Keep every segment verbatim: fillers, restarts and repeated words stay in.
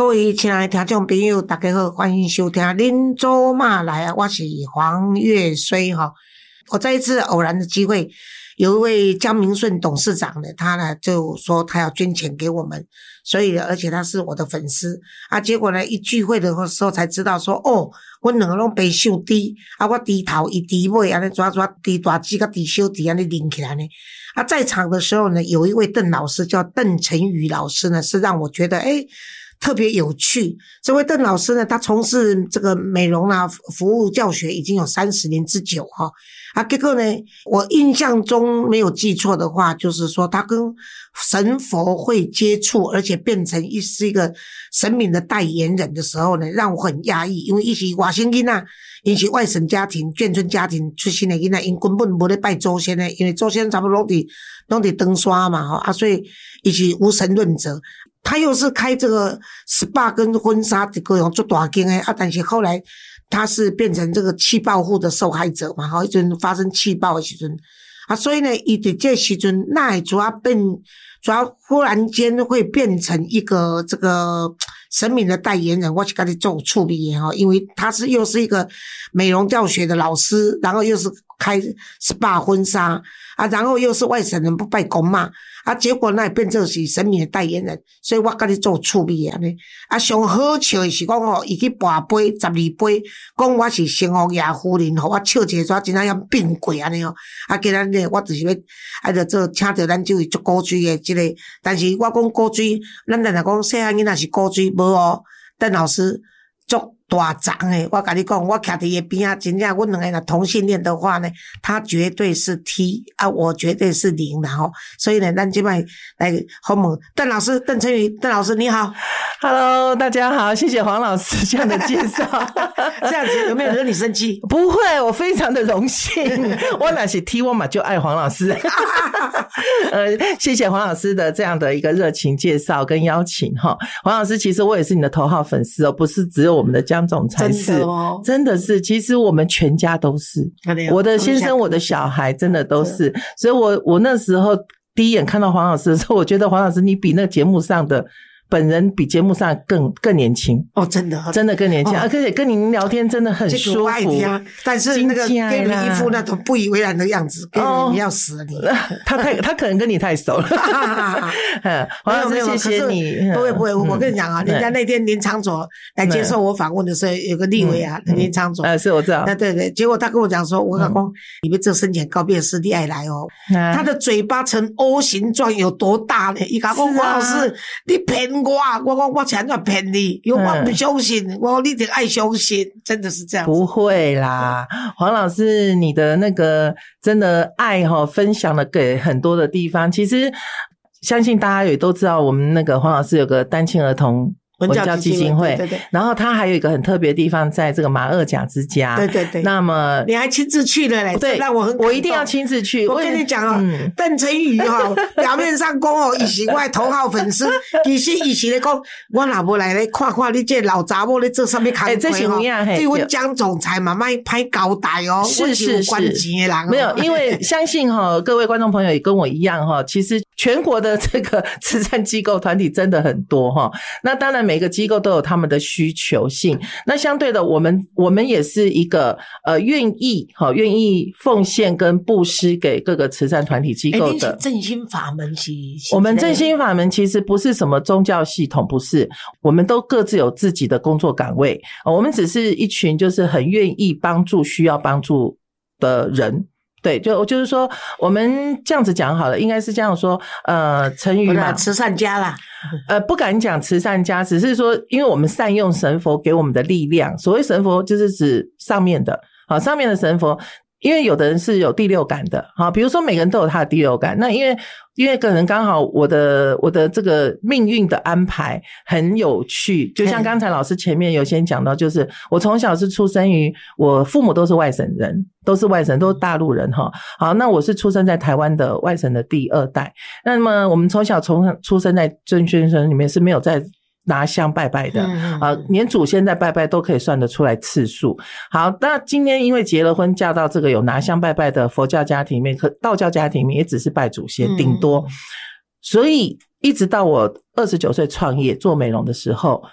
各位亲爱的听众朋友，大家好，欢迎收听恁祖妈来啊，我是黄月水哈。我在一次偶然的机会，有一位江明顺董事长呢，他呢就说他要捐钱给我们，所以而且他是我的粉丝啊。结果呢一聚会的时候才知道说，哦，我两个拢白手低啊，我低头一低尾安尼抓抓低大肌甲低小低安尼拎起来呢。啊，在场的时候呢，有一位邓老师叫邓成宇老师呢，是让我觉得诶特别有趣。这位邓老师呢，他从事这个美容啊服务教学已经有三十年之久哈。啊，结果呢，我印象中没有记错的话，就是说他跟神佛会接触，而且变成一是一个神明的代言人的时候呢，让我很压抑，因为他是外省囡仔，他是外省家庭眷村家庭出身的囡仔，他根本没在拜祖先的，因为祖先差不多拢伫拢伫登山嘛啊，所以他是无神论者。他又是开这个 S P A 跟婚纱这个做大间的啊，但是后来他是变成这个气爆户的受害者嘛，哈，一阵发生气爆的时阵啊，所以呢，伊在这时阵那会主要变，主要忽然间会变成一个这个神明的代言人，我是跟你做处理哈，因为他是又是一个美容教学的老师，然后又是开 S P A 婚纱啊，然后又是外省人不拜公嘛。啊，结果那变做是神明的代言人，所以我跟你做处理安尼。啊，上好笑的是讲吼，伊去跋杯十二杯，讲我是成王爷夫人，吼，我笑一个怎真正要变贵安尼哦。啊，今仔日我就是要啊，着做请着咱这位做古锥的这个，但是我讲古锥，咱常常讲细汉囡仔是古锥，无哦，邓老师做大长诶，我跟你讲，我徛伫伊边啊，真正我两个人同性恋的话呢，他绝对是 T 啊，我绝对是零然后，所以呢，咱今摆来访问邓老师，邓成宇，邓老师你好 ，Hello， 大家好，谢谢黄老师这样的介绍， 这样子有没有惹你生气？ 不会，我非常的荣幸，我哪是 T 我嘛就爱黄老师，呃，谢谢黄老师的这样的一个热情介绍跟邀请哈，黄老师其实我也是你的头号粉丝哦，不是只有我们的江总裁是，真的哦，真的是，其实我们全家都是，我的先生我的小孩真的都是，所以我我那时候第一眼看到黄老师的时候，我觉得黄老师你比那个节目上的本人比节目上更更年轻哦，真的真的更年轻，而且跟您聊天真的很舒服。 啊、但是那个给你一副那种不以为然的样子，给你要死了你。 他太他可能跟你太熟了。黄老师谢谢你。 不会不会，我跟你讲啊，人家那天林长佐来接受我访问的时候，有个立委啊，林长佐。 呃，是我知道。 对对对，结果他跟我讲说，我老公你们这生前告别式你爱来哦，他的嘴巴呈 O 形状有多大呢？伊讲黄老师你骗我，我讲我前段骗你，因为我不相信，嗯、我你得爱相信，真的是这样子。 不会啦，黄老师，你的那个真的爱哈，分享了给很多的地方。其实相信大家也都知道，我们那个黄老师有个单亲儿童文教基金会，对对对，然后他还有一个很特别的地方，在这个马二甲之家， 对对对。 那么你还亲自去了嘞，对，让我很感动， 我一定要亲自去。 我跟你讲哦，嗯、邓成宇哦，表面上讲哦，伊是我的头号粉丝，其实伊是咧讲，我若无来咧看看你这老查某咧做啥物工作哦， 这是有影嘿， 对阮江总裁嘛，卖拍交代哦， 是是是， 关钱的人、哦、 没有，因为相信哈、哦，各位观众朋友也跟我一样哈、哦，其实全国的这个慈善机构团体真的很多哈、哦，那当然每个机构都有他们的需求性，那相对的我们我们也是一个呃愿意齁愿意奉献跟布施给各个慈善团体机构的。 振兴法门其我们振兴法门其实不是什么宗教系统，不是，我们都各自有自己的工作岗位，我们只是一群就是很愿意帮助需要帮助的人。对，就就是说，我们这样子讲好了，应该是这样说，呃，成语嘛， 慈善家啦， 呃，不敢讲慈善家，只是说，因为我们善用神佛给我们的力量。所谓神佛，就是指上面的，好，上面的神佛。因为有的人是有第六感的，好，比如说每个人都有他的第六感，那因为因为可能刚好我的我的这个命运的安排很有趣，就像刚才老师前面有先讲到，就是我从小是出生于我父母都是外省人，都是外省，都是大陆人哈。好，那我是出生在台湾的外省的第二代，那么我们从小从出生在真宣生里面是没有在拿香拜拜的，嗯啊，连祖先在拜拜都可以算得出来次数。好，那今天因为结了婚，嫁到这个有拿香拜拜的佛教家庭里面，可道教家庭里面也只是拜祖先，顶多。所以一直到我二十九岁创业做美容的时候，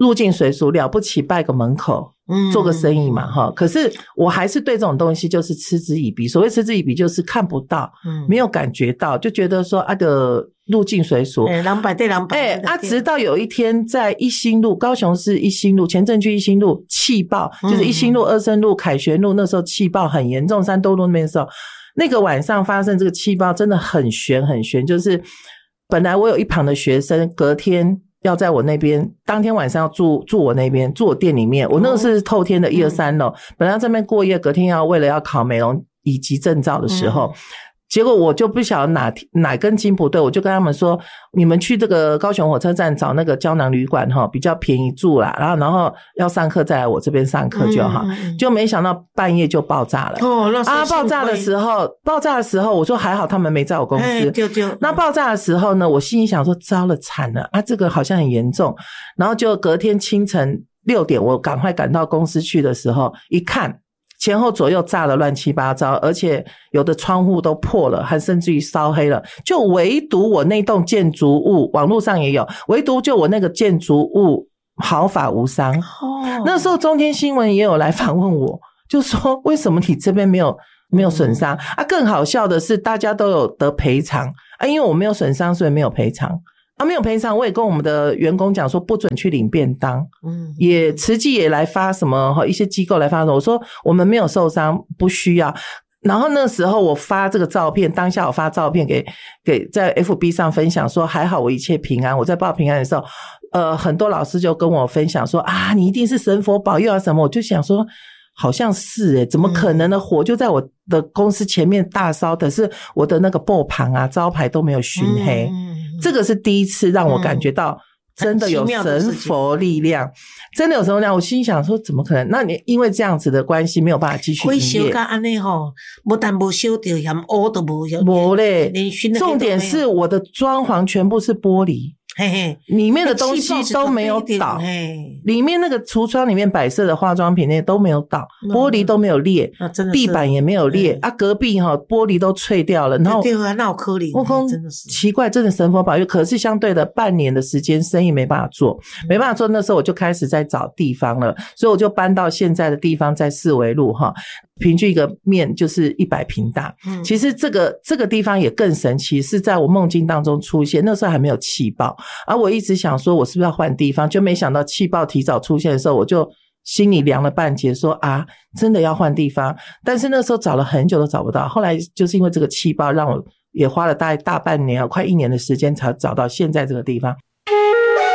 入境随俗，了不起拜个门口，做个生意嘛哈。可是我还是对这种东西就是嗤之以鼻。所谓嗤之以鼻，就是看不到，嗯、没有感觉到，就觉得说啊的入境随俗， 哎，两百对两百， 哎，啊，直到有一天在一心路，高雄市一心路前镇区一心路气爆，就是一心路、二圣路、凯旋路那时候气爆很严重，三多路那边的时候，那个晚上发生这个气爆真的很悬很悬，就是本来我有一旁的学生，隔天要在我那边，当天晚上要住住我那边，住我店里面。我那个是透天的一二三楼，本来在那边过夜，隔天要为了要考美容乙级证照的时候。嗯，结果我就不晓得哪哪根筋不对，我就跟他们说，你们去这个高雄火车站找那个胶囊旅馆齁，比较便宜住啦，然后然后要上课再来我这边上课就好。嗯嗯，就没想到半夜就爆炸了。哦，那啊爆炸的时候，爆炸的时候我说还好他们没在我公司。 就就那爆炸的时候呢，我心里想说糟了惨了啊，这个好像很严重。然后就隔天清晨六点我赶快赶到公司去的时候，一看前后左右炸了乱七八糟，而且有的窗户都破了，还甚至于烧黑了。就唯独我那栋建筑物，网络上也有，唯独就我那个建筑物毫发无伤。哦，那时候中天新闻也有来访问我，就说为什么你这边没有没有损伤啊？更好笑的是，大家都有得赔偿啊，因为我没有损伤，所以没有赔偿。啊，没有赔偿，我也跟我们的员工讲说不准去领便当，嗯，也慈济也来发什么，一些机构来发什么，我说我们没有受伤，不需要。然后那时候我发这个照片，当下我发照片给给在 F B 上分享说还好我一切平安。我在报平安的时候，呃，很多老师就跟我分享说啊，你一定是神佛保佑啊什么，我就想说好像是诶，怎么可能呢？火就在我的公司前面大烧，可是我的那个报旁啊招牌都没有熏黑。嗯，这个是第一次让我感觉到真的有神佛力量，真的有神佛力量。我心想说怎么可能？那你因为这样子的关系没有办法继续营业。 会烧到这样吼，不但没烧到，连污都没有。 没嘞，重点是我的装潢全部是玻璃。嘿嘿，里面的东西都没有倒，里面那个橱窗里面摆设的化妆品那些都没有倒，玻璃都没有裂，啊、真的地板也没有裂啊，隔壁哈玻璃都脆掉了，然后对啊，那好可怜， 我讲真的是奇怪，真的神佛保佑。可是相对的半年的时间，生意没办法做，没办法做，那时候我就开始在找地方了，所以我就搬到现在的地方，在四维路哈。平均一个面就是一百平大，嗯，其实这个这个地方也更神奇，是在我梦境当中出现，那时候还没有气爆，而我一直想说我是不是要换地方，就没想到气爆提早出现的时候，我就心里凉了半截，说啊，真的要换地方，但是那时候找了很久都找不到，后来就是因为这个气爆，让我也花了大概大半年快一年的时间才找到现在这个地方。